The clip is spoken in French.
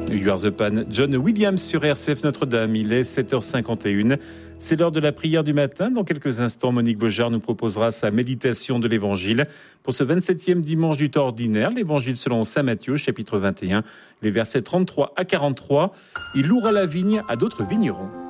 You Are the Pan, John Williams sur RCF Notre-Dame. Il est 7h51. C'est l'heure de la prière du matin. Dans quelques instants, Monique Beaujard nous proposera sa méditation de l'Évangile. Pour ce 27e dimanche du temps ordinaire, l'Évangile selon saint Matthieu, chapitre 21, les versets 33 à 43. Il louera la vigne à d'autres vignerons.